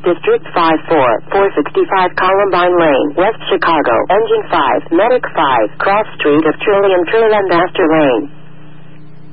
District 5-4, 465 Columbine Lane, West Chicago, Engine 5, Medic 5, Cross Street of Trillium Master Lane.